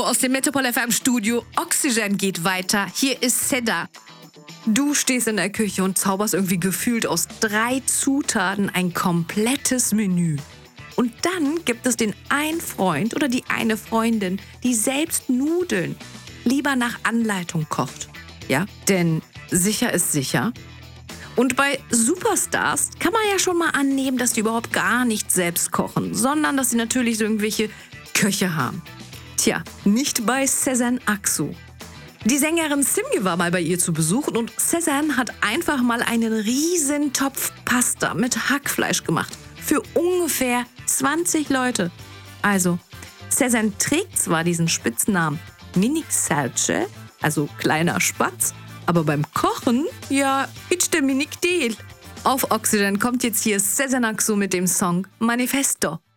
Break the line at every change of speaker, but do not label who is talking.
aus dem Metropol FM Studio. Oxygen geht weiter. Hier ist Seda. Du stehst in der Küche und zauberst irgendwie gefühlt aus 3 Zutaten ein komplettes Menü. Und dann gibt es den einen Freund oder die eine Freundin, die selbst Nudeln lieber nach Anleitung kocht. Ja, denn sicher ist sicher. Und bei Superstars kann man ja schon mal annehmen, dass die überhaupt gar nicht selbst kochen, sondern dass sie natürlich so irgendwelche Köche haben. Tja, nicht bei Sezen Aksu. Die Sängerin Simge war mal bei ihr zu Besuch und Sezen hat einfach mal einen riesen Topf Pasta mit Hackfleisch gemacht. Für ungefähr 20 Leute. Also, Sezen trägt zwar diesen Spitznamen Minik Serçe, also kleiner Spatz, aber beim Kochen, ja, ist der Minik Del. Auf Oxygen kommt jetzt hier Sezen Aksu mit dem Song Manifesto.